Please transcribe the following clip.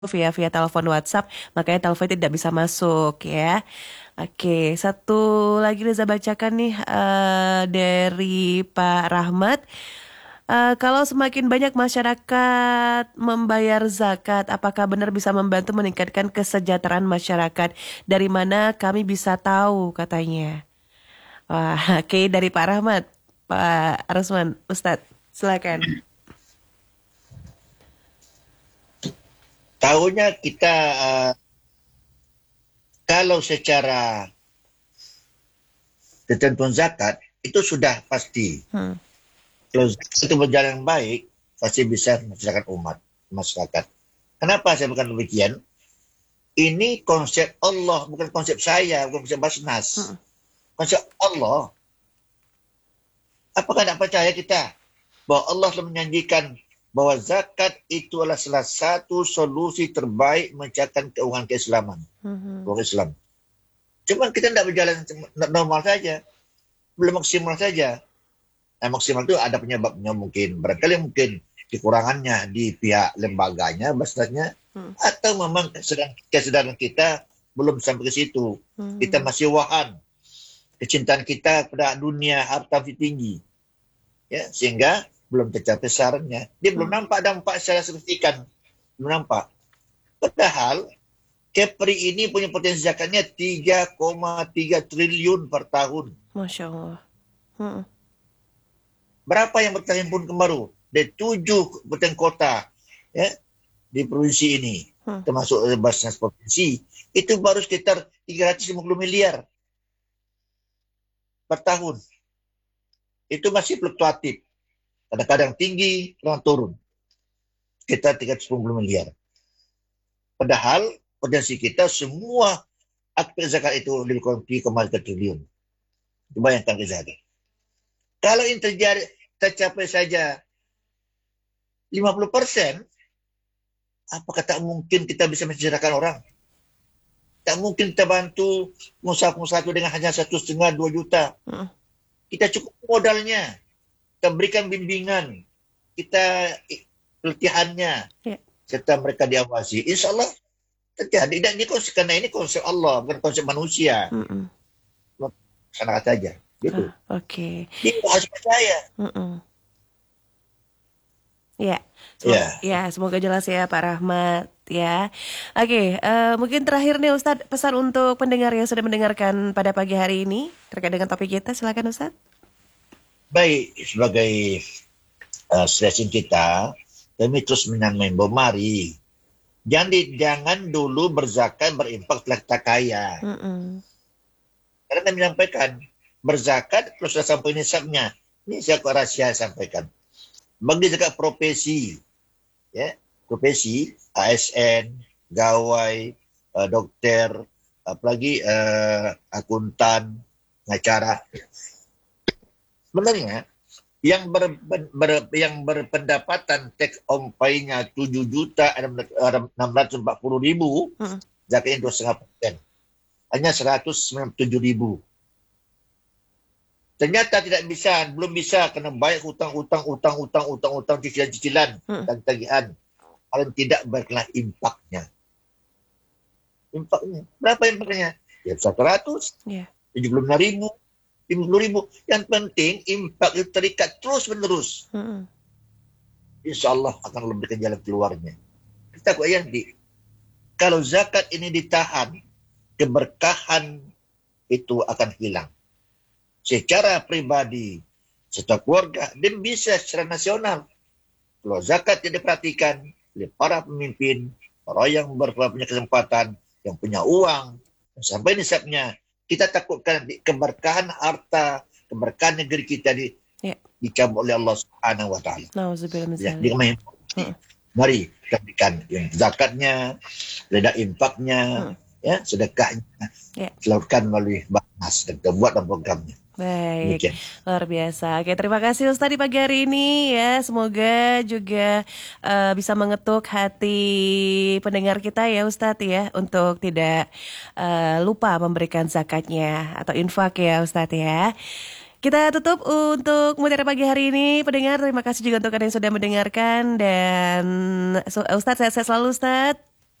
via telepon WhatsApp, makanya telepon tidak bisa masuk ya. Oke, satu lagi Reza bacakan nih dari Pak Rahmat. Kalau semakin banyak masyarakat membayar zakat, apakah benar bisa membantu meningkatkan kesejahteraan masyarakat? Dari mana kami bisa tahu katanya? Wah, oke dari Pak Rahmat, Pak Rusman, Ustadz, silakan. Tahunya kita kalau secara ketentuan zakat itu sudah pasti. Hmm. Kalau zakat itu berjalan baik, pasti bisa masyarakat umat, masyarakat. Kenapa saya bukan demikian? Ini konsep Allah, bukan konsep saya, bukan konsep Basnas. Hmm. Konsep Allah. Apakah tidak percaya kita bahwa Allah telah menjanjikan bahwa zakat itu adalah salah satu solusi terbaik menciptakan keuangan keislaman, Hmm. keuangan Islam. Cuma kita tidak berjalan normal saja, belum maksimal saja. Nah, maksimal itu ada penyebabnya mungkin. Barangkali mungkin kekurangannya di pihak lembaganya, basnasnya, Hmm. atau memang kesadaran kita belum sampai ke situ. Kita Hmm. masih wahan. Kecintaan kita pada dunia harta tinggi. Ya, sehingga belum tercapai sasarannya. Dia belum Hmm. nampak dampak secara signifikan. Belum nampak. Padahal Kepri ini punya potensi zakatnya 3,3 triliun per tahun. Masya Allah. Hmm. Berapa yang berhimpun kemaru? Dari 7 kabupaten kota ya, di provinsi ini, Hmm. termasuk Basnas provinsi, itu baru sekitar 350 miliar per tahun. Itu masih fluktuatif. Kadang-kadang tinggi, kadang turun. Sekitar 310 miliar. Padahal potensi kita semua aspek zakat itu lebih kurang 3,3 triliun. Bayangkan ke zakat. Kalau ini terjadi, tercapai saja 50%, apakah tak mungkin kita bisa mensejahterakan orang? Tak mungkin kita bantu pengusaha-pengusaha itu dengan hanya 1,5-2 juta. Hmm. Kita cukup modalnya. Kita berikan bimbingan. Kita pelatihannya. Ya. Serta mereka diawasi. Insya Allah terjadi. Dan ini karena ini konsep Allah, bukan konsep manusia. Hmm. Laksanakan saja. Gitu. Oke. Dia harus percaya. Hmm. Ya, Ya. semoga jelas ya Pak Rahmat ya. Oke, mungkin terakhir nih Ustadz pesan untuk pendengar yang sudah mendengarkan pada pagi hari ini terkait dengan topik kita, silakan Ustadz. Baik, sebagai session kita, kami terus menyampaikan, mari jangan dulu berzakat berinfak setelah kita kaya. Mm-mm. Karena kami menyampaikan berzakat kalau sudah sampai nisabnya. Ini saya kok rahasia sampaikan. Bagi zakat profesi, ya, profesi ASN, gawai, dokter, apalagi akuntan, pengacara. Sebenarnya yang berpendapatan take home pay-nya 7.640.000, Mm-mm. zakatnya 2,5%. Hanya 197.000. Ternyata tidak bisa, belum bisa karena banyak hutang, cicilan-cicilan Mm-mm. dan tagihan. Paling tidak baiklah impaknya. Impaknya. Berapa impaknya? Ya 100, Ya. 75.000, 50.000. Yang penting impak itu terikat terus menerus. Mm-mm. Insya Allah akan lebih ke jalan keluarnya. Kita kok yang kalau zakat ini ditahan, keberkahan itu akan hilang. Secara pribadi, secara keluarga, dan bisa secara nasional. Kalau zakat tidak diperhatikan oleh para pemimpin, orang yang punya kesempatan, yang punya uang, sampai nisabnya, kita takutkan keberkahan harta, keberkahan negeri kita Ya. dicabut oleh Allah Subhanahu wa taala. Nauzubillah min Ya, dzalik. Mm-mm. mari kita berikan yang zakatnya, reda infaknya, ya, sedekahnya, Ya. salurkan melalui Basnas dan kita buat dalam programnya. Baik, Demikian. luar biasa. Oke, terima kasih Ustadz di pagi hari ini ya. Semoga juga bisa mengetuk hati pendengar kita ya Ustadz ya untuk tidak lupa memberikan zakatnya atau infak ya Ustadz ya. Kita tutup untuk mutiara pagi hari ini. Pendengar, terima kasih juga untuk kalian yang sudah mendengarkan dan Ustadz sehat-sehat selalu Ustadz.